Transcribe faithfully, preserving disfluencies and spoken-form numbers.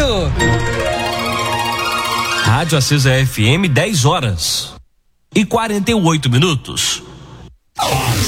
Rádio Acesa F M, dez horas e quarenta e oito minutos.